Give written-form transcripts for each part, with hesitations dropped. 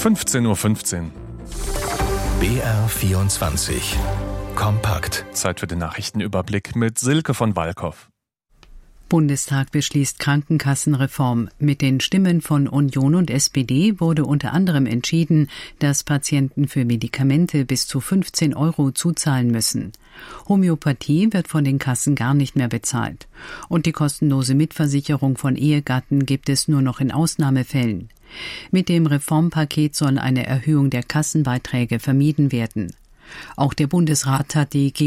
15:15 Uhr. BR24 Kompakt. Zeit für den Nachrichtenüberblick mit Silke von Walkow. Bundestag beschließt Krankenkassenreform. Mit den Stimmen von Union und SPD wurde unter anderem entschieden, dass Patienten für Medikamente bis zu 15 € zuzahlen müssen. Homöopathie wird von den Kassen gar nicht mehr bezahlt. Und die kostenlose Mitversicherung von Ehegatten gibt es nur noch in Ausnahmefällen. Mit dem Reformpaket soll eine Erhöhung der Kassenbeiträge vermieden werden. Auch der Bundesrat hat die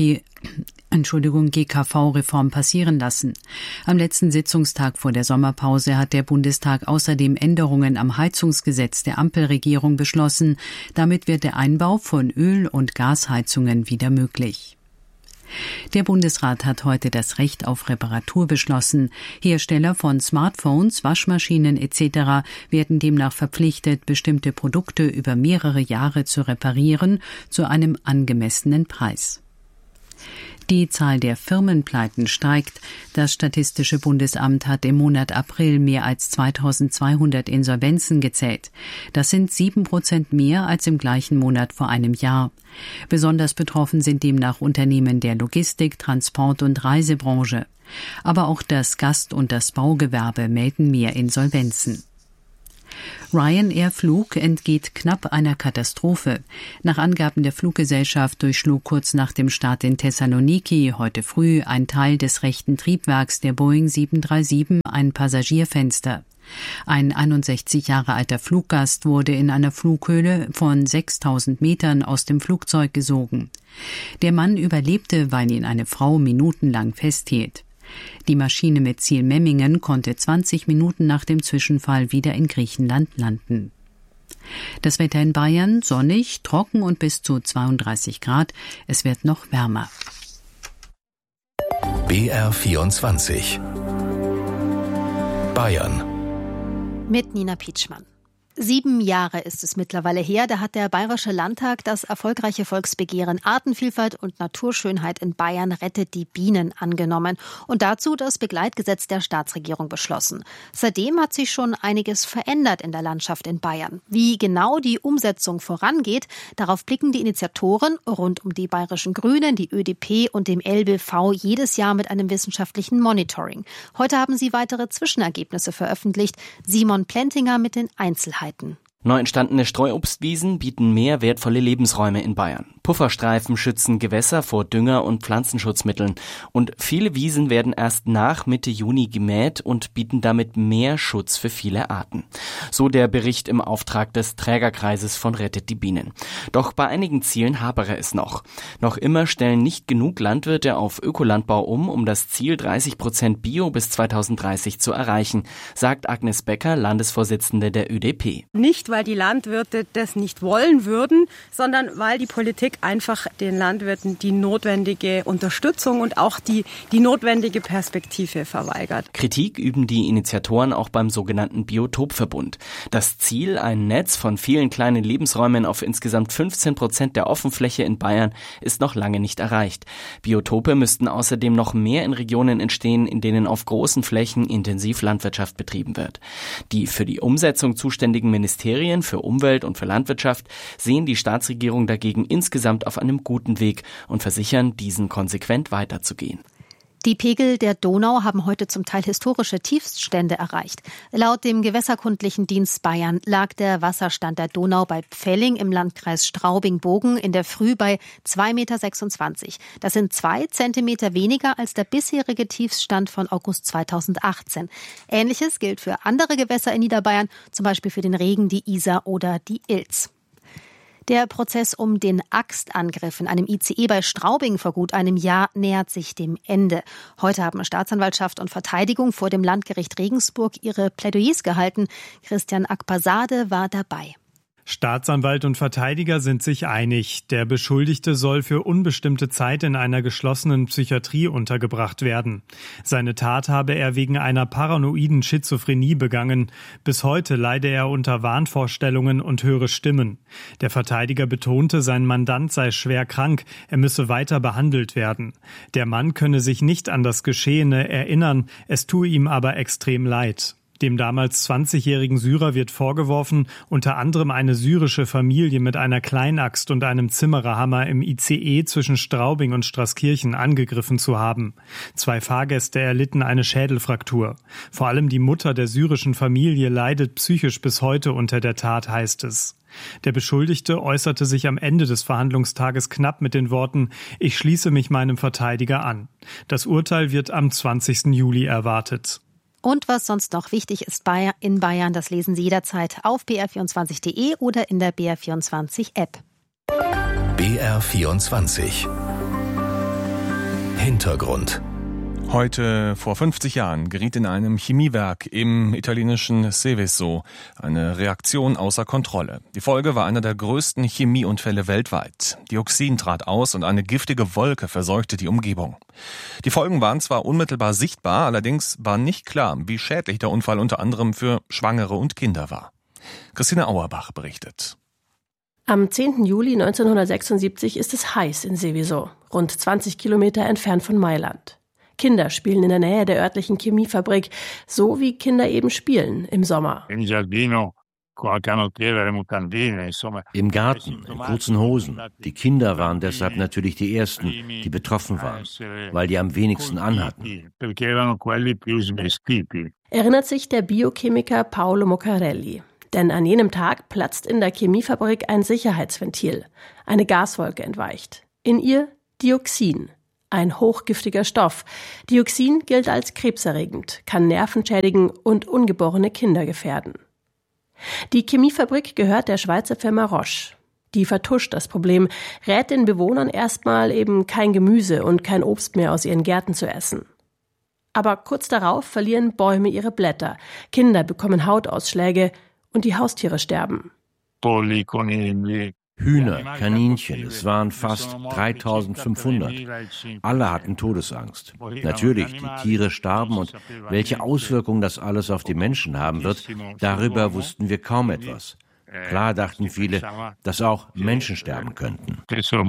GKV-Reform passieren lassen. Am letzten Sitzungstag vor der Sommerpause hat der Bundestag außerdem Änderungen am Heizungsgesetz der Ampelregierung beschlossen. Damit wird der Einbau von Öl- und Gasheizungen wieder möglich. Der Bundesrat hat heute das Recht auf Reparatur beschlossen. Hersteller von Smartphones, Waschmaschinen etc. werden demnach verpflichtet, bestimmte Produkte über mehrere Jahre zu reparieren, zu einem angemessenen Preis. Die Zahl der Firmenpleiten steigt. Das Statistische Bundesamt hat im Monat April mehr als 2200 Insolvenzen gezählt. Das sind 7% mehr als im gleichen Monat vor einem Jahr. Besonders betroffen sind demnach Unternehmen der Logistik, Transport- und Reisebranche. Aber auch das Gast- und das Baugewerbe melden mehr Insolvenzen. Ryanair-Flug entgeht knapp einer Katastrophe. Nach Angaben der Fluggesellschaft durchschlug kurz nach dem Start in Thessaloniki heute früh ein Teil des rechten Triebwerks der Boeing 737 ein Passagierfenster. Ein 61 Jahre alter Fluggast wurde in einer Flughöhe von 6000 Metern aus dem Flugzeug gesogen. Der Mann überlebte, weil ihn eine Frau minutenlang festhielt. Die Maschine mit Ziel Memmingen konnte 20 Minuten nach dem Zwischenfall wieder in Griechenland landen. Das Wetter in Bayern sonnig, trocken und bis zu 32 Grad. Es wird noch wärmer. BR24 Bayern mit Nina Pietschmann. 7 Jahre ist es mittlerweile her, da hat der Bayerische Landtag das erfolgreiche Volksbegehren Artenvielfalt und Naturschönheit in Bayern rettet die Bienen angenommen und dazu das Begleitgesetz der Staatsregierung beschlossen. Seitdem hat sich schon einiges verändert in der Landschaft in Bayern. Wie genau die Umsetzung vorangeht, darauf blicken die Initiatoren rund um die Bayerischen Grünen, die ÖDP und dem LBV jedes Jahr mit einem wissenschaftlichen Monitoring. Heute haben sie weitere Zwischenergebnisse veröffentlicht. Simon Plentinger mit den Einzelheiten. Neu entstandene Streuobstwiesen bieten mehr wertvolle Lebensräume in Bayern. Pufferstreifen schützen Gewässer vor Dünger- und Pflanzenschutzmitteln. Und viele Wiesen werden erst nach Mitte Juni gemäht und bieten damit mehr Schutz für viele Arten. So der Bericht im Auftrag des Trägerkreises von Rettet die Bienen. Doch bei einigen Zielen hapere es noch. Noch immer stellen nicht genug Landwirte auf Ökolandbau um das Ziel 30% Bio bis 2030 zu erreichen, sagt Agnes Becker, Landesvorsitzende der ÖDP. Nicht, weil die Landwirte das nicht wollen würden, sondern weil die Politik einfach den Landwirten die notwendige Unterstützung und auch die notwendige Perspektive verweigert. Kritik üben die Initiatoren auch beim sogenannten Biotopverbund. Das Ziel, ein Netz von vielen kleinen Lebensräumen auf insgesamt 15% der Offenfläche in Bayern, ist noch lange nicht erreicht. Biotope müssten außerdem noch mehr in Regionen entstehen, in denen auf großen Flächen intensiv Landwirtschaft betrieben wird. Die für die Umsetzung zuständigen Ministerien für Umwelt und für Landwirtschaft sehen die Staatsregierung dagegen insgesamt auf einem guten Weg und versichern, diesen konsequent weiterzugehen. Die Pegel der Donau haben heute zum Teil historische Tiefststände erreicht. Laut dem Gewässerkundlichen Dienst Bayern lag der Wasserstand der Donau bei Pfelling im Landkreis Straubing-Bogen in der Früh bei 2,26 Meter. Das sind 2 Zentimeter weniger als der bisherige Tiefststand von August 2018. Ähnliches gilt für andere Gewässer in Niederbayern, zum Beispiel für den Regen, die Isar oder die Ilz. Der Prozess um den Axtangriff in einem ICE bei Straubing vor gut einem Jahr nähert sich dem Ende. Heute haben Staatsanwaltschaft und Verteidigung vor dem Landgericht Regensburg ihre Plädoyers gehalten. Christian Akpazadeh war dabei. Staatsanwalt und Verteidiger sind sich einig. Der Beschuldigte soll für unbestimmte Zeit in einer geschlossenen Psychiatrie untergebracht werden. Seine Tat habe er wegen einer paranoiden Schizophrenie begangen. Bis heute leide er unter Wahnvorstellungen und höre Stimmen. Der Verteidiger betonte, sein Mandant sei schwer krank, er müsse weiter behandelt werden. Der Mann könne sich nicht an das Geschehene erinnern, es tue ihm aber extrem leid. Dem damals 20-jährigen Syrer wird vorgeworfen, unter anderem eine syrische Familie mit einer Kleinaxt und einem Zimmererhammer im ICE zwischen Straubing und Straßkirchen angegriffen zu haben. 2 Fahrgäste erlitten eine Schädelfraktur. Vor allem die Mutter der syrischen Familie leidet psychisch bis heute unter der Tat, heißt es. Der Beschuldigte äußerte sich am Ende des Verhandlungstages knapp mit den Worten: Ich schließe mich meinem Verteidiger an. Das Urteil wird am 20. Juli erwartet. Und was sonst noch wichtig ist in Bayern, das lesen Sie jederzeit auf br24.de oder in der BR24-App. BR24 Hintergrund. Heute vor 50 Jahren geriet in einem Chemiewerk im italienischen Seveso eine Reaktion außer Kontrolle. Die Folge war einer der größten Chemieunfälle weltweit. Dioxin trat aus und eine giftige Wolke verseuchte die Umgebung. Die Folgen waren zwar unmittelbar sichtbar, allerdings war nicht klar, wie schädlich der Unfall unter anderem für Schwangere und Kinder war. Christine Auerbach berichtet. Am 10. Juli 1976 ist es heiß in Seveso, rund 20 Kilometer entfernt von Mailand. Kinder spielen in der Nähe der örtlichen Chemiefabrik, so wie Kinder eben spielen im Sommer. Im Garten, in kurzen Hosen. Die Kinder waren deshalb natürlich die Ersten, die betroffen waren, weil die am wenigsten anhatten. Erinnert sich der Biochemiker Paolo Moccarelli. Denn an jenem Tag platzt in der Chemiefabrik ein Sicherheitsventil. Eine Gaswolke entweicht. In ihr Dioxin. Ein hochgiftiger Stoff. Dioxin gilt als krebserregend, kann Nerven schädigen und ungeborene Kinder gefährden. Die Chemiefabrik gehört der Schweizer Firma Roche. Die vertuscht das Problem, rät den Bewohnern erstmal eben kein Gemüse und kein Obst mehr aus ihren Gärten zu essen. Aber kurz darauf verlieren Bäume ihre Blätter, Kinder bekommen Hautausschläge und die Haustiere sterben. Hühner, Kaninchen, es waren fast 3500. Alle hatten Todesangst. Natürlich, die Tiere starben und welche Auswirkungen das alles auf die Menschen haben wird, darüber wussten wir kaum etwas. Klar dachten viele, dass auch Menschen sterben könnten.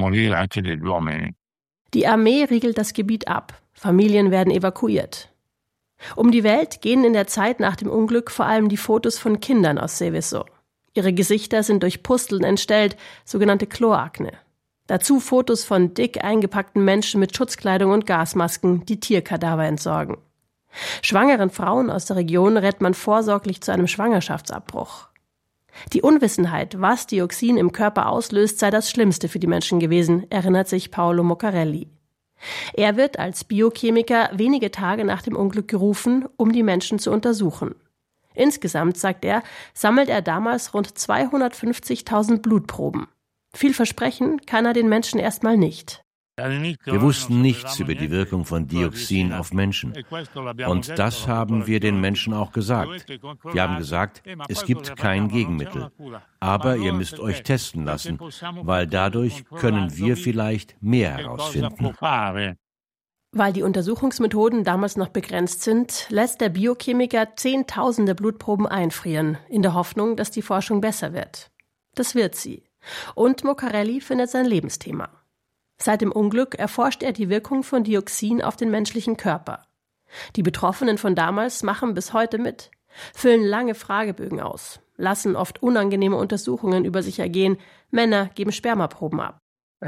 Die Armee riegelt das Gebiet ab. Familien werden evakuiert. Um die Welt gehen in der Zeit nach dem Unglück vor allem die Fotos von Kindern aus Seveso. Ihre Gesichter sind durch Pusteln entstellt, sogenannte Kloakne. Dazu Fotos von dick eingepackten Menschen mit Schutzkleidung und Gasmasken, die Tierkadaver entsorgen. Schwangeren Frauen aus der Region rät man vorsorglich zu einem Schwangerschaftsabbruch. Die Unwissenheit, was Dioxin im Körper auslöst, sei das Schlimmste für die Menschen gewesen, erinnert sich Paolo Moccarelli. Er wird als Biochemiker wenige Tage nach dem Unglück gerufen, um die Menschen zu untersuchen. Insgesamt, sagt er, sammelt er damals rund 250.000 Blutproben. Viel versprechen kann er den Menschen erstmal nicht. Wir wussten nichts über die Wirkung von Dioxin auf Menschen. Und das haben wir den Menschen auch gesagt. Wir haben gesagt, es gibt kein Gegenmittel. Aber ihr müsst euch testen lassen, weil dadurch können wir vielleicht mehr herausfinden. Weil die Untersuchungsmethoden damals noch begrenzt sind, lässt der Biochemiker Zehntausende Blutproben einfrieren, in der Hoffnung, dass die Forschung besser wird. Das wird sie. Und Moccarelli findet sein Lebensthema. Seit dem Unglück erforscht er die Wirkung von Dioxin auf den menschlichen Körper. Die Betroffenen von damals machen bis heute mit, füllen lange Fragebögen aus, lassen oft unangenehme Untersuchungen über sich ergehen, Männer geben Spermaproben ab.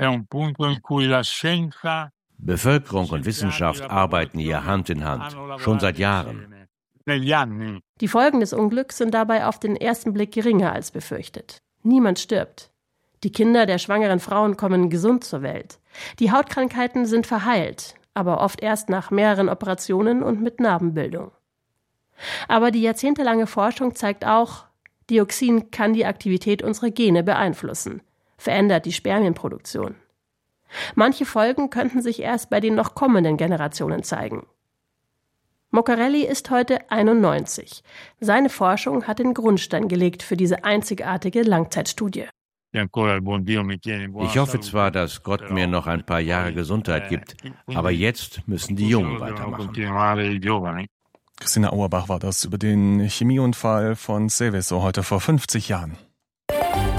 Bevölkerung und Wissenschaft arbeiten hier Hand in Hand, schon seit Jahren. Die Folgen des Unglücks sind dabei auf den ersten Blick geringer als befürchtet. Niemand stirbt. Die Kinder der schwangeren Frauen kommen gesund zur Welt. Die Hautkrankheiten sind verheilt, aber oft erst nach mehreren Operationen und mit Narbenbildung. Aber die jahrzehntelange Forschung zeigt auch, Dioxin kann die Aktivität unserer Gene beeinflussen, verändert die Spermienproduktion. Manche Folgen könnten sich erst bei den noch kommenden Generationen zeigen. Moccarelli ist heute 91. Seine Forschung hat den Grundstein gelegt für diese einzigartige Langzeitstudie. Ich hoffe zwar, dass Gott mir noch ein paar Jahre Gesundheit gibt, aber jetzt müssen die Jungen weitermachen. Christine Auerbach war das über den Chemieunfall von Seveso heute vor 50 Jahren.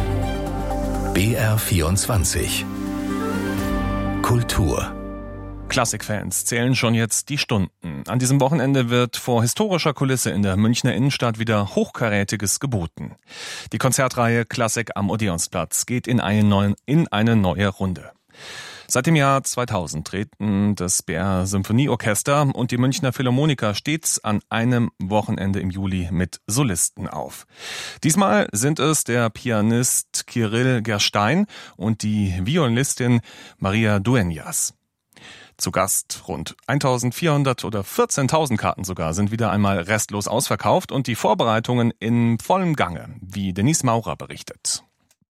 BR24 Kultur Klassikfans zählen schon jetzt die Stunden. An diesem Wochenende wird vor historischer Kulisse in der Münchner Innenstadt wieder Hochkarätiges geboten. Die Konzertreihe Klassik am Odeonsplatz geht in eine neue Runde. Seit dem Jahr 2000 treten das BR Symphonieorchester und die Münchner Philharmoniker stets an einem Wochenende im Juli mit Solisten auf. Diesmal sind es der Pianist Kyrill Gerstein und die Violinistin Maria Dueñas. Zu Gast rund 1.400 oder 14.000 Karten sogar sind wieder einmal restlos ausverkauft und die Vorbereitungen in vollem Gange, wie Denise Maurer berichtet.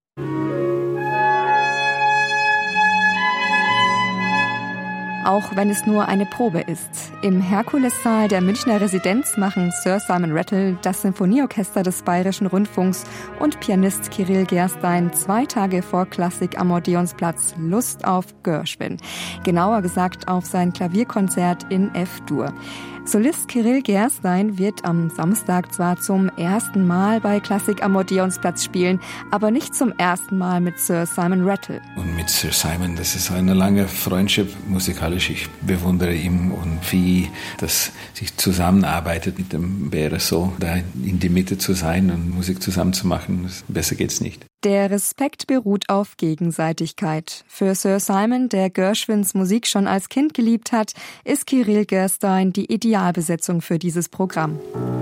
Auch wenn es nur eine Probe ist. Im Herkulessaal der Münchner Residenz machen Sir Simon Rattle, das Symphonieorchester des Bayerischen Rundfunks und Pianist Kyrill Gerstein 2 Tage vor Klassik am Odeonsplatz Lust auf Gershwin. Genauer gesagt auf sein Klavierkonzert in F-Dur. Solist Kyrill Gerstein wird am Samstag zwar zum ersten Mal bei Klassik am Odeonsplatz spielen, aber nicht zum ersten Mal mit Sir Simon Rattle. Und mit Sir Simon, das ist eine lange Freundschaft musikalisch. Ich bewundere ihn und wie das sich zusammenarbeitet mit dem BRSO, da in die Mitte zu sein und Musik zusammen zu machen. Besser geht's nicht. Der Respekt beruht auf Gegenseitigkeit. Für Sir Simon, der Gershwins Musik schon als Kind geliebt hat, ist Kyrill Gerstein die Idealbesetzung für dieses Programm.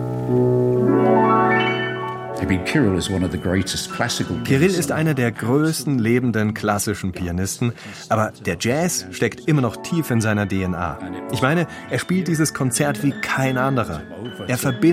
Kyrill ist einer der größten lebenden klassischen Pianisten, aber der Jazz steckt immer noch tief in seiner DNA. Ich meine, er spielt dieses Konzert wie kein anderer. Er verbindet